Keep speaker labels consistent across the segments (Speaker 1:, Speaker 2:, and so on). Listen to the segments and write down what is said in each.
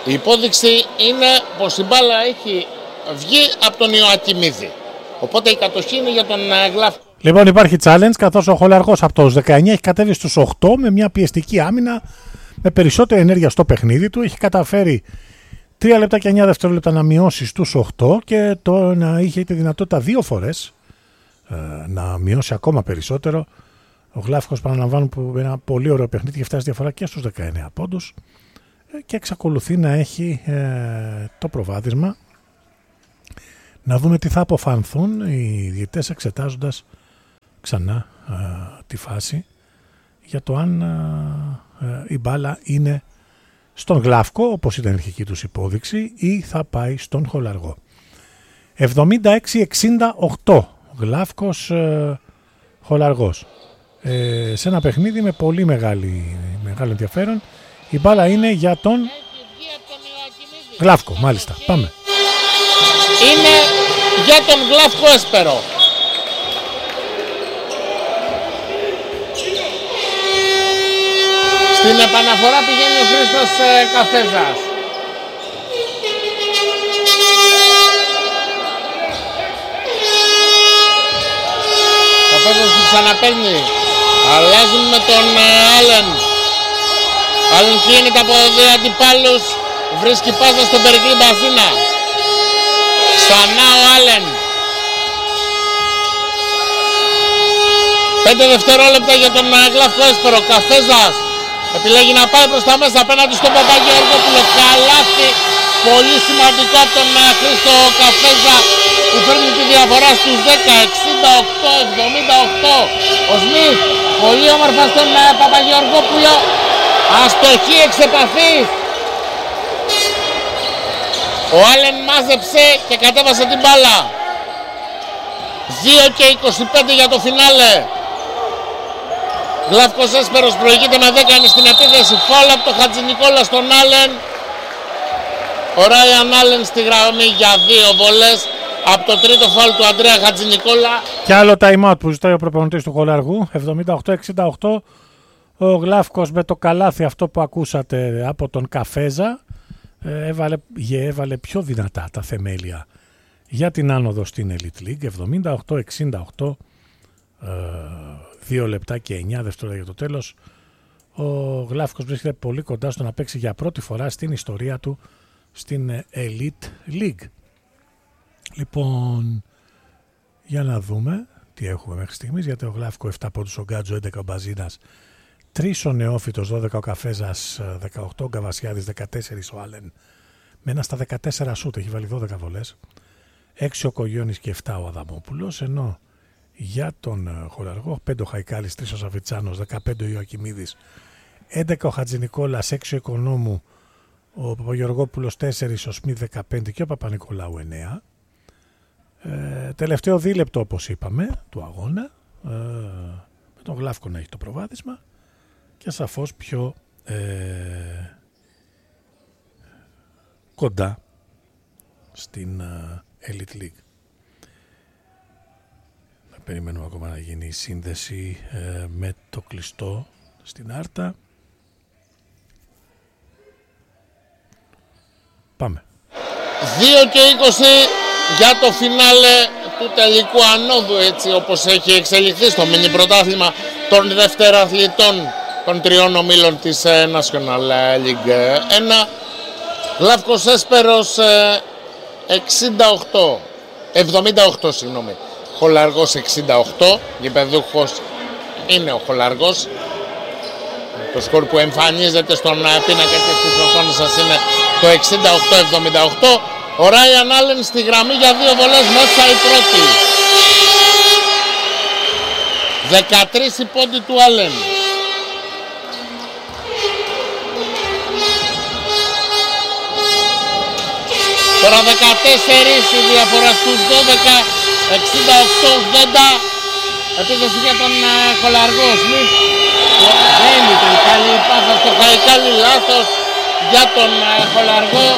Speaker 1: Η υπόδειξη είναι πως η μπάλα έχει βγει από τον Ιωακιμίδη. Οπότε η κατοχή είναι για τον Γλάφκο.
Speaker 2: Λοιπόν, υπάρχει challenge, καθώς ο Χολαργός από τους 19 έχει κατέβει στους 8 με μια πιεστική άμυνα, με περισσότερη ενέργεια στο παιχνίδι του. Έχει καταφέρει 3 λεπτά και 9 δευτερόλεπτα να μειώσει στους 8 και να είχε τη δυνατότητα 2 φορές να μειώσει ακόμα περισσότερο. Ο Γλάφκος, παραλαμβάνω, που ένα πολύ ωραίο παιχνίδι και φτάσει διαφορά και στους 19 πόντους και εξακολουθεί να έχει το προβάδισμα. Να δούμε τι θα αποφανθούν οι διαιτητές εξετάζοντας ξανά τη φάση για το αν η μπάλα είναι στον Γλάφκο, όπως ήταν η αρχική τους υπόδειξη, ή θα πάει στον Χολαργό. 76-68 Γλάφκος Χολαργός. Σε ένα παιχνίδι με πολύ μεγάλο ενδιαφέρον. Η μπάλα είναι για τον Γλάφκο, μάλιστα. Πάμε.
Speaker 1: Είναι για τον Γλάφκο Έσπερο. Στην επαναφορά πηγαίνει ο Χρήστος Καφέζας. Καφέζας που ξαναπαίρνει. Αλλάζουν με τον Άλεν. Άλεν κινείται από δύο αντιπάλους. Βρίσκει πάσα στον Περικλή Μπαζίνα. Ξανά ο Άλεν. 5 δευτερόλεπτα για τον Γλάφκο Έσπερο. Καφέζας επιλέγει να πάει προς τα μέσα απέναντι στον Παπαγεωργόπουλο. Καλάθι πολύ σημαντικό από τον Χρήστο Καφέζα που φέρνει τη διαφορά στους 10. 68-78. Ο Σμιθ πολύ όμορφα στον Παπαγεωργόπουλο. Αστοχή εξ επαφής. Ο Άλεν μάζεψε και κατέβασε την μπάλα. 2 και 25 για το φινάλε. Γλάφκος Έσπερος προηγείται με 10, είναι στην επίθεση. Φάουλ από το Χατζηνικόλα στον Άλεν. Ο Ράιαν Άλεν στη γραμμή για 2 βολές από το τρίτο φάουλ του Αντρέα Χατζηνικόλα.
Speaker 2: Και άλλο time out που ζητάει ο προπονητής του Χολαργού. 78-68. Ο Γλάφκος με το καλάθι αυτό που ακούσατε από τον Καφέζα έβαλε πιο δυνατά τα θεμέλια για την άνοδο στην Elite League. 78-68. 2 λεπτά και 9 δευτερόλεπτα για το τέλος. Ο Γλάφκος βρίσκεται πολύ κοντά στο να παίξει για πρώτη φορά στην ιστορία του στην Elite League. Λοιπόν, για να δούμε τι έχουμε μέχρι στιγμής. Γιατί ο Γλάφκο 7 πόντους, ο Γκάτζο 11, ο Μπαζίνας 3, ο Νεόφυτος 12, ο Καφέζας 18, ο Γκαβασιάδης 14, ο Άλεν με ένα στα 14 σούτ, έχει βάλει 12 βολές, 6 ο Κογιώνης και 7 ο Αδαμόπουλος, ενώ για τον Χολαργό 5 ο Χαϊκάλης, 3 ο Σαβιτσάνος, 15 ο Ιωακιμίδης, 11 ο Χατζηνικόλας, 6 ο Οικονόμου, ο Παπαγεωργόπουλος 4, ο Σμιθ 15 και ο Παπα-Νικολάου 9. Τελευταίο δίλεπτο, όπως είπαμε, του αγώνα, με τον Γλάφκο να έχει το προβάδισμα και σαφώς πιο κοντά στην Elite League. Θα περιμένουμε ακόμα να γίνει η σύνδεση με το κλειστό στην Άρτα. Πάμε.
Speaker 1: 2 και 20 για το φινάλε του τελικού ανόδου, έτσι όπως έχει εξελιχθεί στο μίνι πρωτάθλημα των δευτεραθλητών των 3 ομίλων της National League 1. Γλάφκος Έσπερος 78, συγγνώμη. Χολαργός 68, γηπεδούχος είναι ο Χολαργός. Το σκορ που εμφανίζεται στον πίνακα και στις οθόνες σας είναι το 68-78. Ο Ράιαν Άλεν στη γραμμή για 2 βολές, μέσα η πρώτη. 13 οι πόντοι του Άλεν. Τώρα 14 η διαφορά στους 12, 68-80. Επίθεση για τον Χολαργό. Σμιθ δεν ήταν καλή η πάσα στο Χαϊκάλι, λάθος για τον Χολαργό.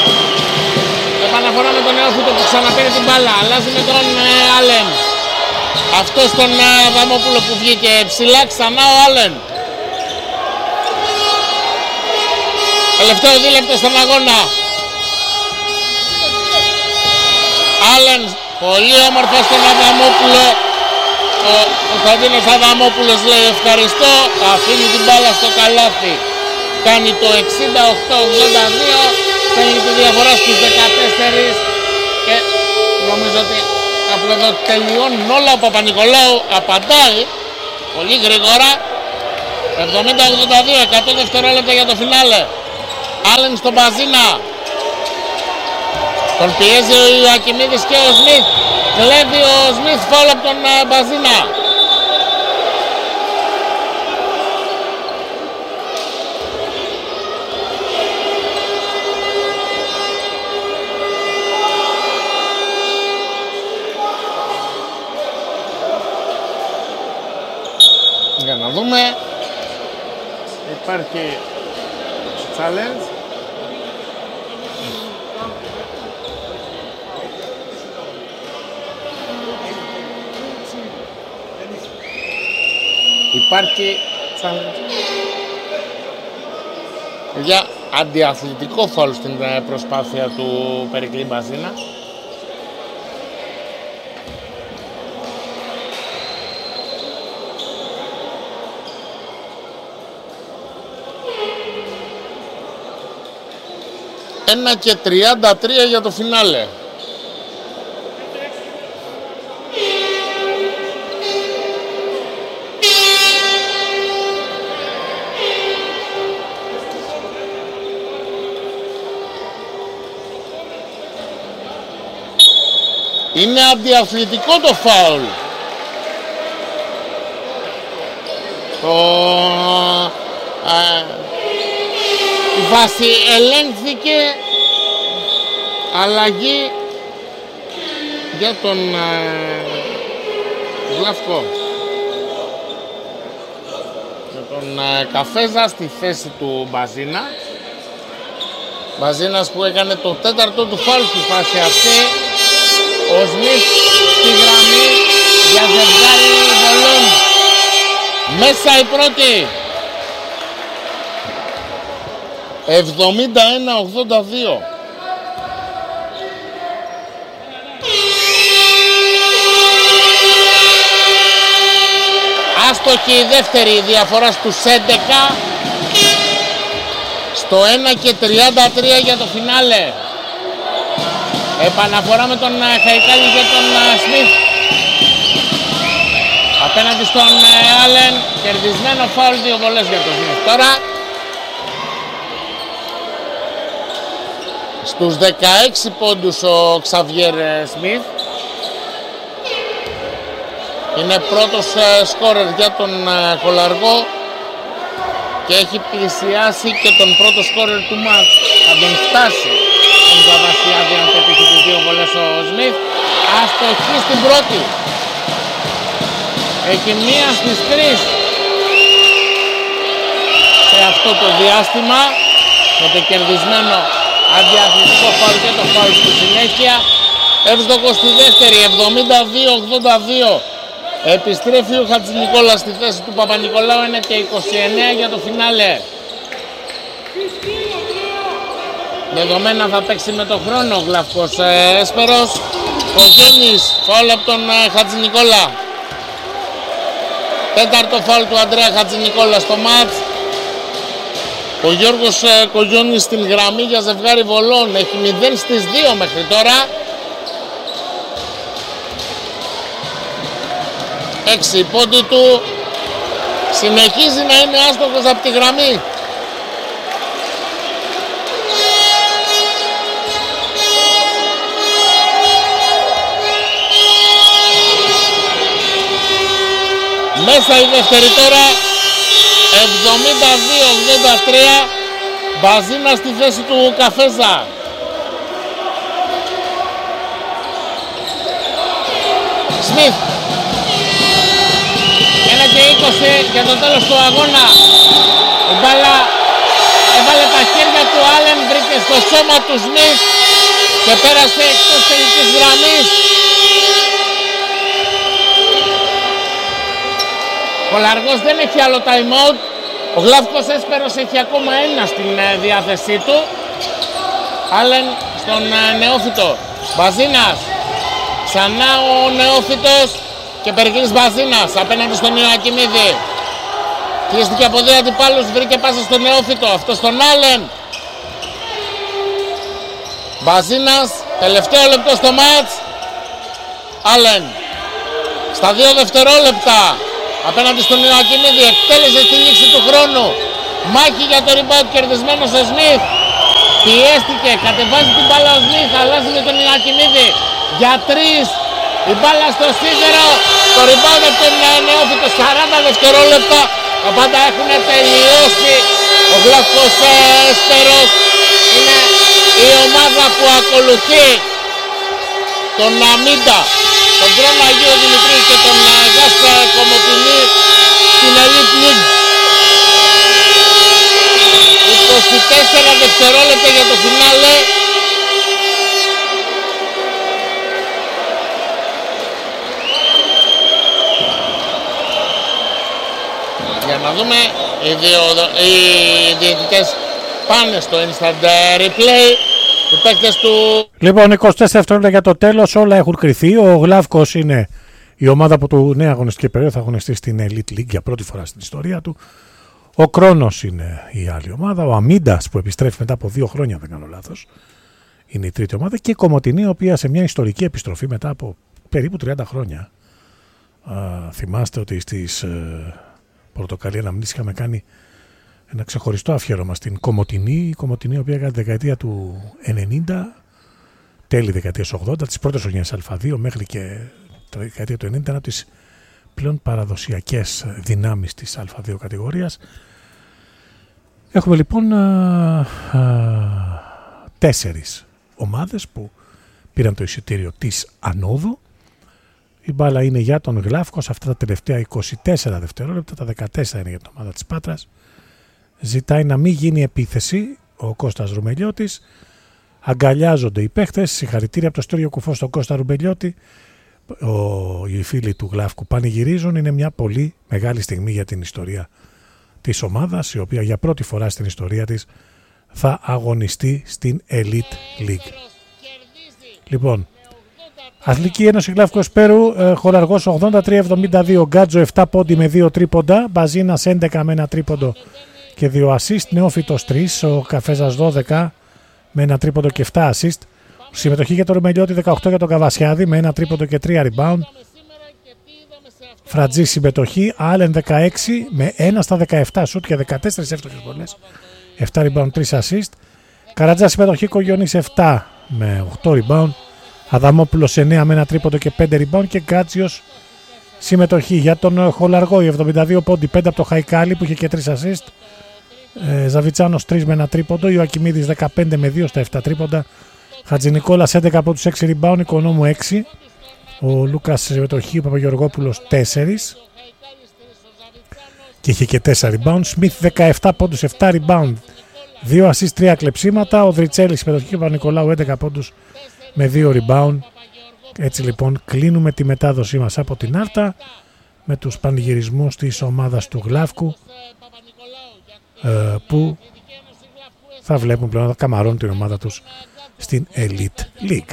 Speaker 1: Επαναφορά με τον Νεόφυτο που ξαναπήρε την μπάλα, αλλάζει με τον Άλεν. Αυτό στον Αδαμόπουλο που βγήκε ψηλά, ξανά ο Άλεν. Τελευταίο δίλεπτο στον αγώνα. Άλεν, πολύ όμορφα στον Αδαμόπουλο. Ο Κωνσταντίνος Αδαμόπουλος λέει ευχαριστώ, αφήνει την μπάλα στο καλάθι. Κάνει το 68-82, φέρνει τη διαφορά στους 14 και νομίζω ότι από εδώ τελειώνουν όλα. Ο Παπα-Νικολάου απαντάει πολύ γρήγορα. 70-82, 100 δευτερόλεπτα για το φινάλε. Άλεν στον Μπαζίνα. Τον πιέζει ο Ιωακιμίδης και ο Σμιθ. Κλέβει ο Σμιθ φάουλ από τον Μπαζίνα. Για να δούμε. Υπάρχει challenge. Υπάρχει challenge για αντιαθλητικό φάουλ στην προσπάθεια του Περικλή Μπαζίνα. Ένα και 33 για το φινάλε. Είναι αντιαθλητικό το φάουλ. Η βάση ελέγχθηκε. Αλλαγή για τον Βλαυκό. Για τον Καφέζα στη θέση του Μπαζίνα. Μπαζίνας που έκανε το τέταρτο του φάουλ στη φάση αυτή. Ο Σμιθ στη γραμμή για ζευγάρι βολών. Μέσα η πρώτη. 71-82. Άστοχη η δεύτερη, διαφορά στους 11. Στο 1 και 33 για το φινάλε. Επαναφορά με τον Χαϊκάλη και τον Σμιθ. Απέναντι στον Άλεν. Κερδισμένο φάουλ, 2 βολές για τον Σμιθ. Τώρα στους 16 πόντους ο Ξαβιέρ Σμιθ. Είναι πρώτος σκόρερ για τον Κολαργό και έχει πλησιάσει και τον πρώτο σκόρερ του μάτς. Θα τον φτάσει τον Παπασιάδη αν πετύχει τις 2 βολές ο Σμιθ. Αστοχή στην πρώτη. Έχει μία στις 3 σε αυτό το διάστημα με το κερδισμένο αντιαθλητικό φάουλ και το φάουλ στη συνέχεια. Εύστοχο στη δεύτερη, 72-82. Επιστρέφει ο Χατζηνικόλας στη θέση του Παπα-Νικολάου, 1 και 29 για το φινάλε. Δεδομένα θα παίξει με το χρόνο ο Γλαυκός Έσπερος. Κογένης, φάουλ από τον Χατζηνικόλα. Τέταρτο φάουλ του Ανδρέα Χατζηνικόλα στο μάτς. Ο Γιώργος Κογιώνης στην γραμμή για ζευγάρι βολών. Έχει 0 στις 2 μέχρι τώρα. 6 πόντι του. Συνεχίζει να είναι άστοχος από τη γραμμή. Μέσα η δεύτερη τώρα. 72-83. Μπαζίνα στη θέση του Καφέζα. Σμιθ. 1 και 20 για το τέλος του αγώνα. Η μπάλα έβαλε τα χέρια του Άλεν, βρήκε στο σώμα του Σμιθ και πέρασε εκτός τελικής γραμμής. Ο Λαργός δεν έχει άλλο time out. Ο Γλαύκος Έσπερος έχει ακόμα ένα στην διάθεσή του. Άλεν στον νεόφυτο. Μπαζίνας. Ξανά ο νεόφυτος και Περικίνης Μπαζίνας απέναντι στον Ιωακιμίδη. Κλείστηκε από δύο αντιπάλους, βρήκε πάσα στον νεόφυτο. Αυτό στον Άλεν. Μπαζίνας, τελευταίο λεπτό στο μάτς. Άλεν. Στα 2 δευτερόλεπτα απέναντι στον Ιωακιμίδη, εκτέλεσε στη λήξη του χρόνου. Μάχη για το rebound, κερδισμένος ο Σμιθ. Πιέστηκε, κατεβάζει την μπάλα ο Σμιθ, αλλάζει με τον Ιωακιμίδη για 3. Η μπάλα στο σίδερο, το rebound από τον νεόφυτο, 40 δευτερόλεπτα. Τα πάντα έχουν τελειώσει. Ο Γλαύκος Έσπερος είναι η ομάδα που ακολουθεί τον Αμίντα, τον Κρόνο Αγίου Δημητρίου και τον Γας Κομοτηνή στην Elite League. 24 δευτερόλεπτα για το φινάλε. Για να δούμε, οι διαιτητές πάνε στο instant replay. Οι παίκτες του...
Speaker 2: Λοιπόν, 24 δευτερόλεπτα για το τέλος, όλα έχουν κρυθεί. Ο Γλαύκος είναι η ομάδα που του νέα αγωνιστική περίοδο θα αγωνιστεί στην Elite League για πρώτη φορά στην ιστορία του. Ο Κρόνος είναι η άλλη ομάδα. Ο Αμίντας που επιστρέφει μετά από 2 χρόνια, δεν κάνω λάθος, είναι η τρίτη ομάδα. Και η Κομοτηνή, η οποία σε μια ιστορική επιστροφή μετά από περίπου 30 χρόνια. Θυμάστε ότι στις Πορτοκαλί Αναμνήσεις είχαμε κάνει ένα ξεχωριστό αφιέρωμα στην Κομοτηνή. Η Κομοτηνή, η οποία κατά τη δεκαετία του 90, τέλη δεκαετίας 80, τις πρώτες χρονιές Α2 μέχρι και τη δεκαετία του 90, ήταν από τις πλέον παραδοσιακές δυνάμεις της Α2 κατηγορίας. Έχουμε λοιπόν 4 ομάδες που πήραν το εισιτήριο της ανόδου. Η μπάλα είναι για τον Γλαύκο σε αυτά τα τελευταία 24 δευτερόλεπτα, τα 14 είναι για την ομάδα της Πάτρας. Ζητάει να μην γίνει επίθεση ο Κώστας Ρουμελιώτης. Αγκαλιάζονται οι παίχτες. Συγχαρητήρια από το Στέργιο Κουφό στον Κώστα Ρουμελιώτη. Οι φίλοι του Γλαύκου πανηγυρίζουν. Είναι μια πολύ μεγάλη στιγμή για την ιστορία της ομάδας, η οποία για πρώτη φορά στην ιστορία της θα αγωνιστεί στην Elite League. Λοιπόν, Αθλητική Ένωση Γλαύκου Εσπέρου, Χολαργός 83-72, Γκάτζο 7 πόντι με 2 τρίποντα, Μπαζίνας 11 με 1 τρίποντο και 2 assist, Νεόφυτος 3, ο Καφέζας 12 με 1 τρίποντο και 7 assist. Συμμετοχή για τον Ρουμελιώτη 18 για τον Καβασιάδη με 1 τρίποντο και 3 rebound. Φρατζή συμμετοχή, Άλεν 16 με 1 στα 17 σουτ και 14 εύστοχες βολές, 7 rebound, 3 assist. Καρατζά συμμετοχή, Κογιονής 7 με 8 rebound. Αδαμόπουλος 9 με 1 τρίποντο και 5 rebound και Γκάτσιος συμμετοχή για τον Χολαργό, 72 πόντι, 5 από το Χαϊκάλι που είχε και 3 assist. Ζαβιτσάνος 3 με 1 τρίποντο, Ιωακιμίδης 15 με 2 στα 7 τρίποντα, Χατζηνικόλας 11 από τους 6 rebound, Οικονόμου 6, ο Λούκας συμμετοχή, ο Παπαγεωργόπουλος 4 και είχε και 4 rebound, Σμιθ 17 πόντους, 7 rebound, 2 assist, 3 κλεψίματα, ο Δριτσέλης συμμετοχή, ο Παπα-Νικολάου 11 πόντους με 2 rebound. Έτσι λοιπόν κλείνουμε τη μετάδοσή μας από την Άρτα με τους πανηγυρισμούς της ομάδας του Γλαύκου, που θα βλέπουν πλέον να καμαρώνουν την ομάδα τους στην Elite League.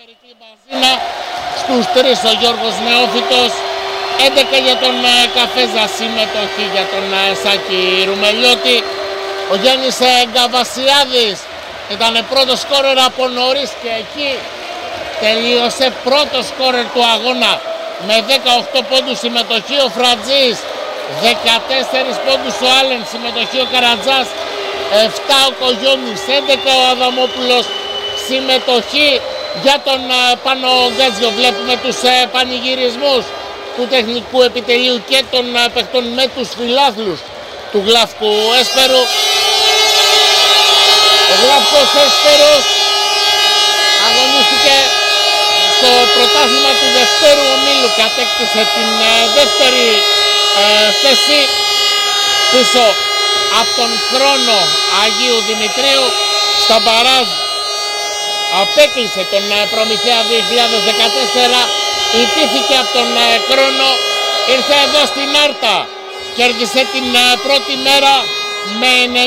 Speaker 1: Στους 3 ο Γιώργος Νεόφυτος, 11 για τον Καφέζα, συμμετοχή για τον Σάκη Ρουμελιώτη. Ο Γιάννης Γκαβασιάδης ήταν πρώτος σκόρερ από νωρίς και εκεί τελείωσε πρώτος σκόρερ του αγώνα με 18 πόντους συμμετοχή ο Φρατζής, 14 πόντους ο Άλεν, συμμετοχή ο Καρατζάς, 7 ο Κογιόνης, 11 ο Αδαμόπουλος, συμμετοχή για τον Πάνο Γκάτζιο. Βλέπουμε τους πανηγυρισμούς του τεχνικού επιτελείου και των παιχτών με τους φιλάθλους του Γλαύκου Έσπερου. Ο Γλαύκος Έσπερος αγωνίστηκε στο πρωτάθλημα του δευτέρου ομίλου, κατέκτησε την δεύτερη θέση πίσω από τον Χρόνο Αγίου Δημητρίου. Στα μπαράζ απέκλεισε τον Προμηθέα 2014, ιτήθηκε από τον Χρόνο, ήρθε εδώ στην Άρτα, κέρδισε την πρώτη μέρα με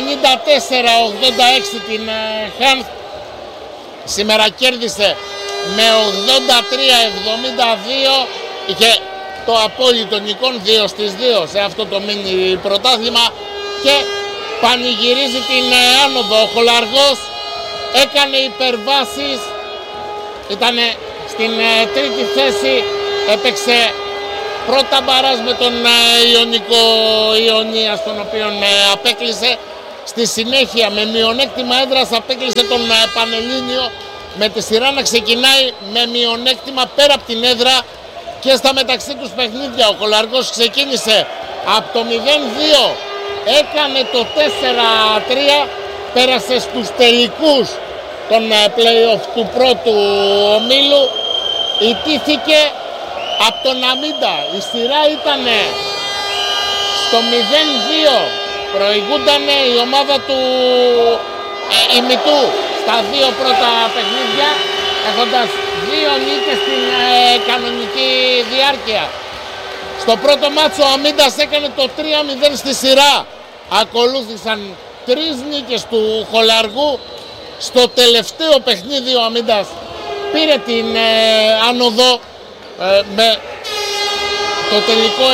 Speaker 1: 94-86 την Χάνθ. Σήμερα κέρδισε με 83-72, είχε το απόλυτο νικών 2-2 σε αυτό το μίνι πρωτάθλημα και πανηγυρίζει την άνοδο. Ο Χολαργός έκανε υπερβάσεις, ήταν στην τρίτη θέση, έπαιξε πρώτα μπαράζ με τον Ιωνικό Ιωνία, τον οποίο απέκλεισε. Στη συνέχεια με μειονέκτημα έδρας απέκλεισε τον Πανελλήνιο, με τη σειρά να ξεκινάει με μειονέκτημα πέρα από την έδρα και στα μεταξύ τους παιχνίδια. Ο Χολαργός ξεκίνησε από το 0-2, έκανε το 4-3, πέρασε στους τελικούς των play-off του πρώτου ομίλου, ιτήθηκε από τον Αμίντα. Η σειρά ήταν στο 0-2, προηγούνταν η ομάδα του ημιτού στα δύο πρώτα παιχνίδια, έχοντας 2 νίκες στην κανονική διάρκεια. Στο πρώτο μάτσο ο Αμίντας έκανε το 3-0 στη σειρά. Ακολούθησαν 3 νίκες του Χολαργού. Στο τελευταίο παιχνίδι ο Αμίντας πήρε την άνοδο με το τελικό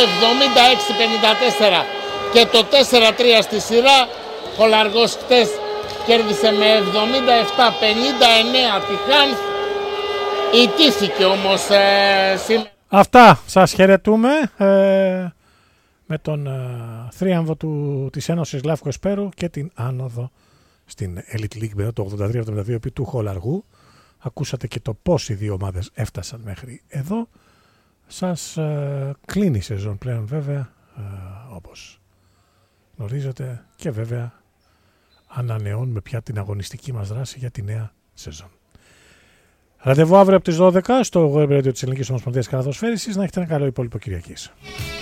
Speaker 1: 76-54 και το 4-3 στη σειρά. Χολαργός χτες κέρδισε με 77-59 τη Χάνθ. Ιτήθηκε όμως σήμερα.
Speaker 2: Αυτά, σας χαιρετούμε με τον θρίαμβο της Ένωσης Λαύκο Εσπέρου και την άνοδο στην Elite League με το 83-72 επί του Χολαργού. Ακούσατε και το πώς οι δύο ομάδες έφτασαν μέχρι εδώ. Σας κλείνει η σεζόν πλέον βέβαια, όπως γνωρίζετε, και βέβαια ανανεώνουμε πια την αγωνιστική μας δράση για τη νέα σεζόν. Ραντεβού αύριο από τις 12 στο web radio της Ελληνικής Ομοσπονδίας Καλαθοσφαίρισης. Να έχετε ένα καλό υπόλοιπο Κυριακής.